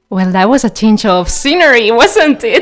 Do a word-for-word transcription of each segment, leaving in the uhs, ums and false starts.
Well, that was a change of scenery, wasn't it?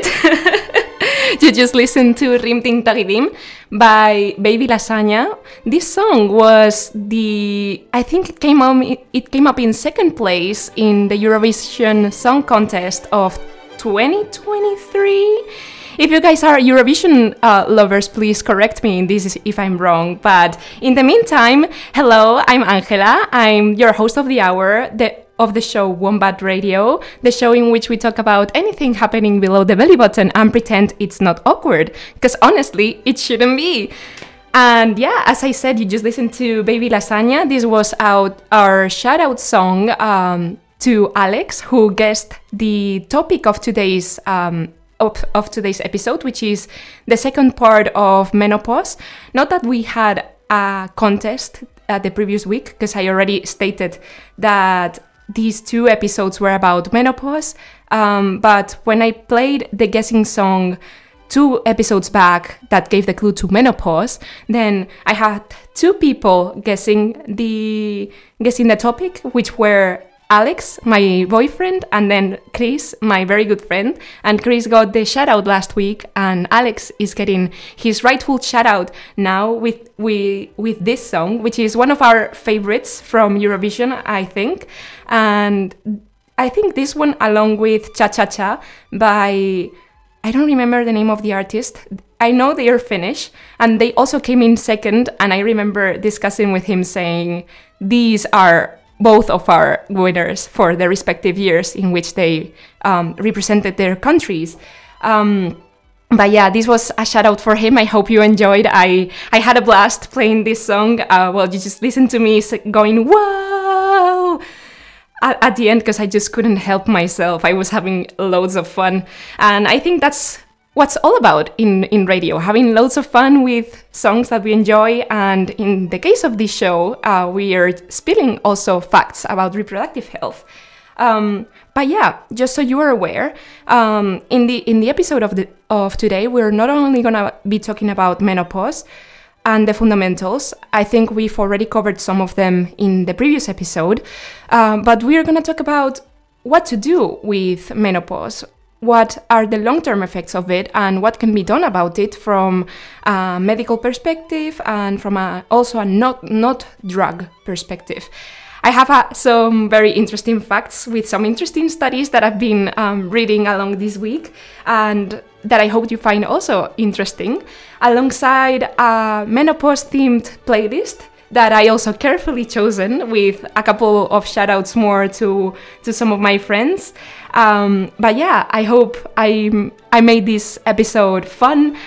You just listened to Rim Ting Taridim by Baby Lasagna. This song was the, I think it came up, it came up in second place in the Eurovision Song Contest of twenty twenty-three. If you guys are Eurovision uh, lovers, please correct me in this if I'm wrong. But in the meantime, hello, I'm Angela. I'm your host of the hour, the of the show Wombat Radio, the show in which we talk about anything happening below the belly button and pretend it's not awkward, because honestly, it shouldn't be. And yeah, as I said, you just listened to Baby Lasagna. This was out our shout-out song um, to Alex, who guessed the topic of today's um, of, of today's episode, which is the second part of menopause. Not that we had a contest uh, the previous week, because I already stated that these two episodes were about menopause, um, but when I played the guessing song two episodes back that gave the clue to menopause, then I had two people guessing the guessing the topic, which were Alex, my boyfriend, and then Chris, my very good friend. And Chris got the shout out last week, and Alex is getting his rightful shout out now with with with this song, which is one of our favorites from Eurovision, I think. And I think this one, along with Cha Cha Cha by, I don't remember the name of the artist. I know they are Finnish, and they also came in second. And I remember discussing with him saying, these are both of our winners for the respective years in which they um, represented their countries. Um, but yeah, this was a shout out for him. I hope you enjoyed. I, I had a blast playing this song. Uh, well, you just listen to me going, whoa, at, at the end, because I just couldn't help myself. I was having loads of fun. And I think that's what's all about in, in radio, having loads of fun with songs that we enjoy. And in the case of this show, uh, we are spilling also facts about reproductive health. Um, but yeah, just so you are aware, um, in the in the episode of the of today, we're not only gonna be talking about menopause and the fundamentals. I think we've already covered some of them in the previous episode, um, but we're gonna talk about what to do with menopause. What are the long-term effects of it, and what can be done about it from a medical perspective and from a, also a not not drug perspective. I have uh, some very interesting facts with some interesting studies that I've been um, reading along this week, and that I hope you find also interesting, alongside a menopause-themed playlist that I also carefully chosen with a couple of shout-outs more to, to some of my friends. Um, but yeah, I hope I I made this episode fun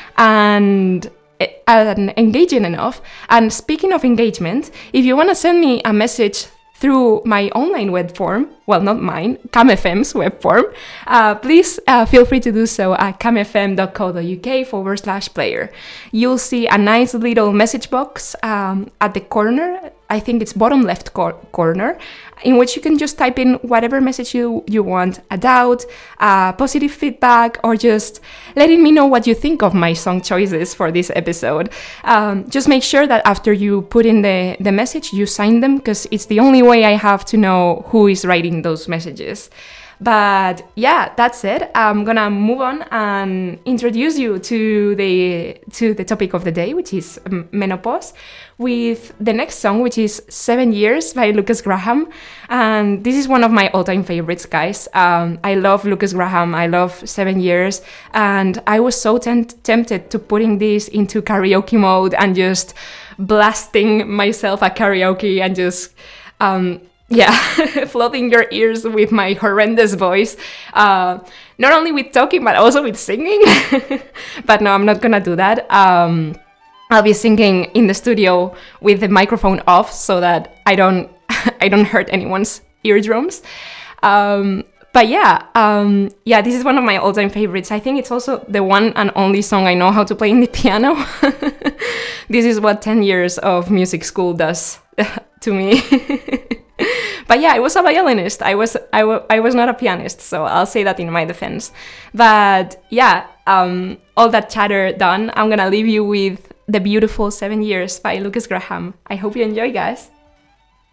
and, and engaging enough. And speaking of engagement, if you want to send me a message through my online web form, well, not mine, CamFM's web form, uh, please uh, feel free to do so at camfm.co.uk forward slash player. You'll see a nice little message box um, at the corner, I think it's bottom left cor- corner, in which you can just type in whatever message you, you want, a doubt, uh, positive feedback, or just letting me know what you think of my song choices for this episode. Um, just make sure that after you put in the, the message, you sign them, because it's the only way I have to know who is writing those messages. But yeah, that's it. I'm gonna move on and introduce you to the to the topic of the day, which is um, menopause, with the next song, which is Seven Years by Lukas Graham. And this is one of my all-time favorites, guys. Um, I love Lukas Graham. I love Seven Years. And I was so temp- tempted to putting this into karaoke mode and just blasting myself at karaoke and just... Um, Yeah, flooding your ears with my horrendous voice, uh, not only with talking, but also with singing. But no, I'm not gonna do that. Um, I'll be singing in the studio with the microphone off so that I don't, I don't hurt anyone's eardrums. Um, but yeah, um, yeah, this is one of my all-time favorites. I think it's also the one and only song I know how to play in the piano. This is what ten years of music school does to me. But yeah, I was a violinist. I was I, w- I was not a pianist, so I'll say that in my defense. But yeah, um, all that chatter done, I'm gonna leave you with the beautiful Seven Years by Lukas Graham. I hope you enjoy, guys.